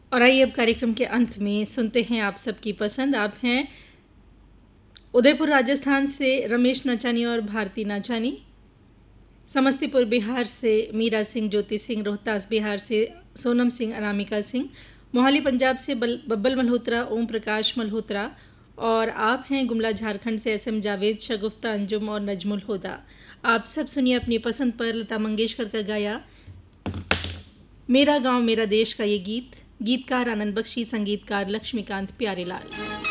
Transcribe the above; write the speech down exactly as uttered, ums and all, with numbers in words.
और आइए अब कार्यक्रम के अंत में सुनते हैं आप सबकी पसंद। आप हैं उदयपुर राजस्थान से रमेश नाचानी और भारती नाचानी, समस्तीपुर बिहार से मीरा सिंह, ज्योति सिंह, रोहतास बिहार से सोनम सिंह, अनामिका सिंह, मोहाली पंजाब से बल बब्बल मल्होत्रा, ओम प्रकाश मल्होत्रा, और आप हैं गुमला झारखंड से एस एम जावेद, शगुफ्ता अंजुम और नजमुल हुदा। आप सब सुनिए अपनी पसंद पर लता मंगेशकर का गाया मेरा गांव मेरा देश का ये गीत। गीतकार आनंद बख्शी, संगीतकार लक्ष्मीकांत प्यारेलाल।